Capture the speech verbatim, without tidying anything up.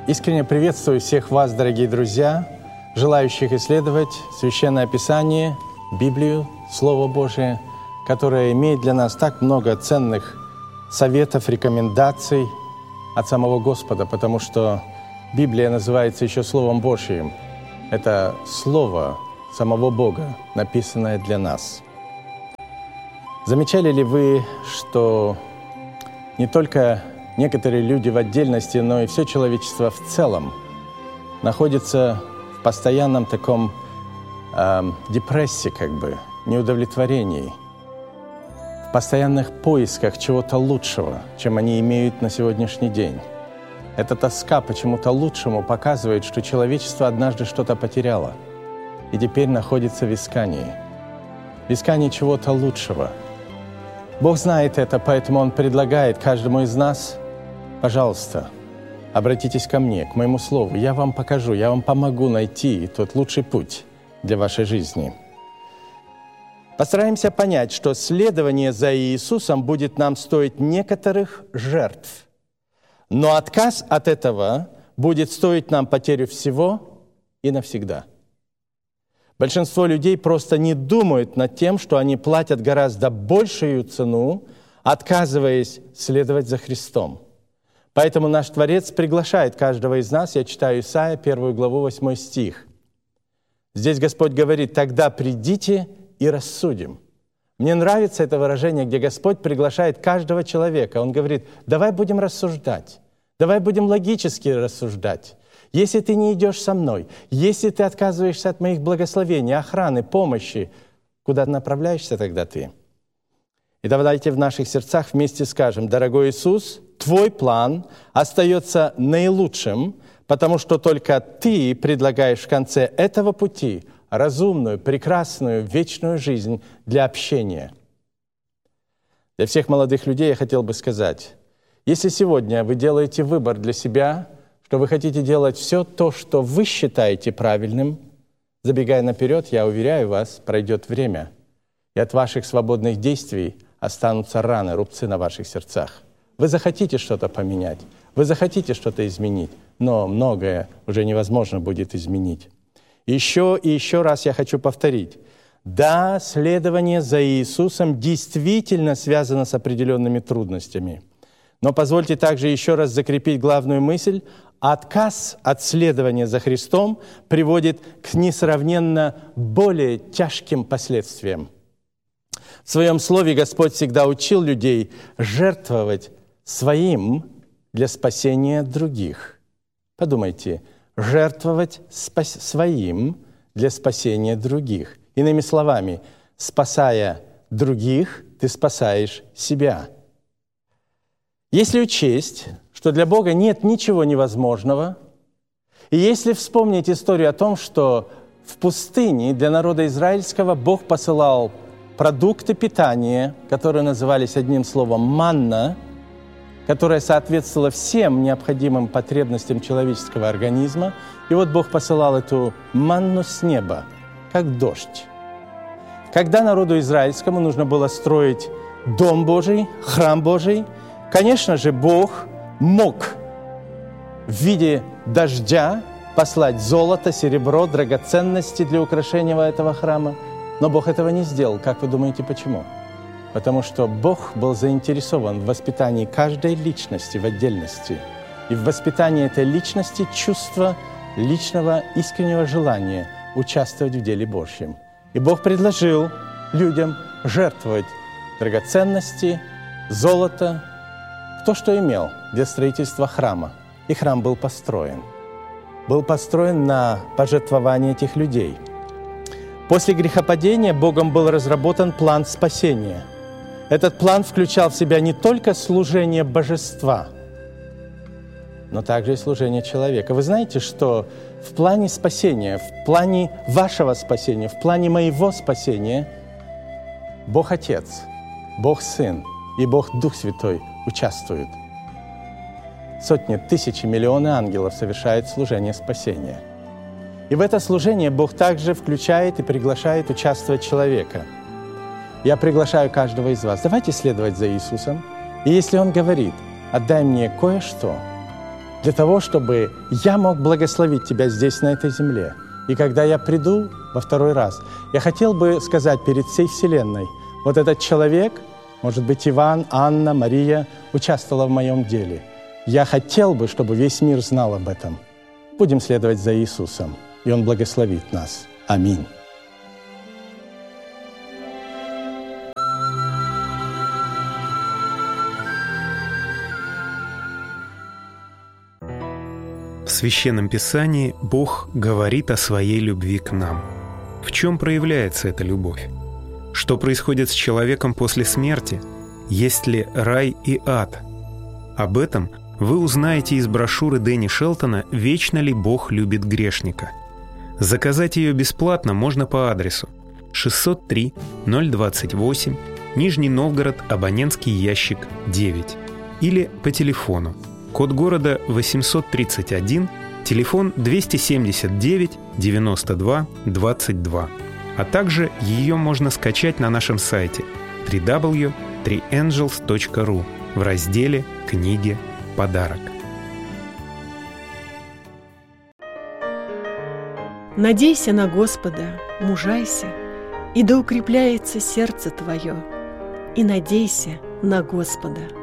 Искренне приветствую всех вас, дорогие друзья, желающих исследовать Священное Писание, Библию, Слово Божие, которое имеет для нас так много ценных советов, рекомендаций от самого Господа, потому что Библия называется еще Словом Божьим. Это Слово самого Бога, написанное для нас. Замечали ли вы, что не только некоторые люди в отдельности, но и все человечество в целом находится в постоянном таком э, депрессии, как бы, неудовлетворении, в постоянных поисках чего-то лучшего, чем они имеют на сегодняшний день. Эта тоска почему-то лучшему показывает, что человечество однажды что-то потеряло и теперь находится в искании, в искании чего-то лучшего. Бог знает это, поэтому Он предлагает каждому из нас: пожалуйста, обратитесь ко мне, к моему Слову. Я вам покажу, я вам помогу найти тот лучший путь для вашей жизни. Постараемся понять, что следование за Иисусом будет нам стоить некоторых жертв, но отказ от этого будет стоить нам потерю всего и навсегда. Большинство людей просто не думают над тем, что они платят гораздо большую цену, отказываясь следовать за Христом. Поэтому наш Творец приглашает каждого из нас, я читаю Исайя, первую главу, восьмой стих. Здесь Господь говорит: «Тогда придите и рассудим». Мне нравится это выражение, где Господь приглашает каждого человека. Он говорит: давай будем рассуждать, давай будем логически рассуждать. Если ты не идешь со мной, если ты отказываешься от моих благословений, охраны, помощи, куда направляешься тогда ты? И давайте в наших сердцах вместе скажем: дорогой Иисус, Твой план остается наилучшим, потому что только Ты предлагаешь в конце этого пути разумную, прекрасную, вечную жизнь для общения. Для всех молодых людей я хотел бы сказать: если сегодня вы делаете выбор для себя, что вы хотите делать все то, что вы считаете правильным, забегая наперед, я уверяю вас, пройдет время, и от ваших свободных действий останутся раны, рубцы на ваших сердцах. Вы захотите что-то поменять, вы захотите что-то изменить, но многое уже невозможно будет изменить. Еще и еще раз я хочу повторить. Да, следование за Иисусом действительно связано с определенными трудностями. Но позвольте также еще раз закрепить главную мысль. Отказ от следования за Христом приводит к несравненно более тяжким последствиям. В Своем Слове Господь всегда учил людей жертвовать своим для спасения других. Подумайте, жертвовать спас- своим для спасения других. Иными словами, спасая других, ты спасаешь себя. Если учесть, что для Бога нет ничего невозможного, и если вспомнить историю о том, что в пустыне для народа израильского Бог посылал продукты питания, которые назывались одним словом «манна», которая соответствовала всем необходимым потребностям человеческого организма, и вот Бог посылал эту манну с неба, как дождь. Когда народу израильскому нужно было строить Дом Божий, Храм Божий, конечно же, Бог мог в виде дождя послать золото, серебро, драгоценности для украшения этого храма, но Бог этого не сделал. Как вы думаете, почему? Потому что Бог был заинтересован в воспитании каждой личности в отдельности и в воспитании этой личности чувства личного искреннего желания участвовать в деле Божьем. И Бог предложил людям жертвовать драгоценности, золото, кто что имел для строительства храма. И храм был построен. Был построен на пожертвование этих людей. После грехопадения Богом был разработан план спасения. Этот план включал в себя не только служение божества, но также и служение человека. Вы знаете, что в плане спасения, в плане вашего спасения, в плане моего спасения Бог Отец, Бог Сын и Бог Дух Святой участвуют. Сотни, тысячи, миллионы ангелов совершают служение спасения. И в это служение Бог также включает и приглашает участвовать человека. Я приглашаю каждого из вас. Давайте следовать за Иисусом. И если Он говорит: «Отдай мне кое-что», для того, чтобы я мог благословить тебя здесь, на этой земле. И когда я приду во второй раз, я хотел бы сказать перед всей Вселенной, вот этот человек, может быть, Иван, Анна, Мария, участвовала в моем деле. Я хотел бы, чтобы весь мир знал об этом. Будем следовать за Иисусом, и Он благословит нас. Аминь. В Священном Писании Бог говорит о своей любви к нам. В чем проявляется эта любовь? Что происходит с человеком после смерти? Есть ли рай и ад? Об этом вы узнаете из брошюры Дэнни Шелтона «Вечно ли Бог любит грешника?». Заказать ее бесплатно можно по адресу шестьсот три ноль двадцать восемь, Нижний Новгород, абонентский ящик девять, или по телефону. Код города восемьсот тридцать один, телефон двести семьдесят девять девяносто два двадцать два. А также ее можно скачать на нашем сайте дабл ю дабл ю дабл ю точка три энджелс точка ру в разделе «Книги. Подарок». Надейся на Господа, мужайся, и да укрепляется сердце твое, и надейся на Господа.